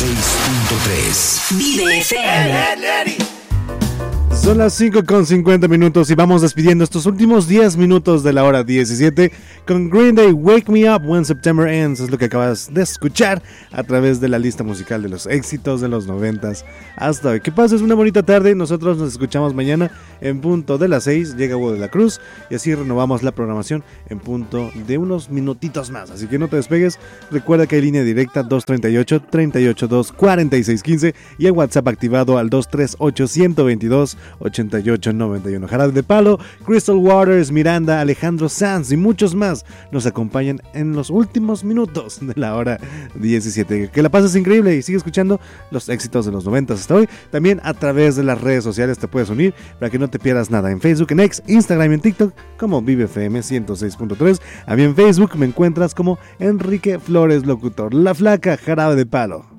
106.3. Vive FM. Son las 5:50 y vamos despidiendo estos últimos 10 minutos de la hora 17 con Green Day, Wake Me Up When September Ends. Es lo que acabas de escuchar a través de la lista musical de los éxitos de los 90s hasta hoy. Que pases una bonita tarde. Nosotros nos escuchamos mañana en punto de las 6. Llega Hugo de la Cruz y así renovamos la programación en punto de unos minutitos más. Así que no te despegues. Recuerda que hay línea directa 238-382-4615 y el WhatsApp activado al 238-122-8891. Jarabe de Palo, Crystal Waters, Miranda, Alejandro Sanz y muchos más nos acompañan en los últimos minutos de la hora 17. Que la pases increíble y sigue escuchando los éxitos de los 90 hasta hoy. También a través de las redes sociales te puedes unir para que no te pierdas nada. En Facebook, en X, Instagram y en TikTok como Vive FM 106.3. A mí en Facebook me encuentras como Enrique Flores Locutor. La Flaca, Jarabe de Palo.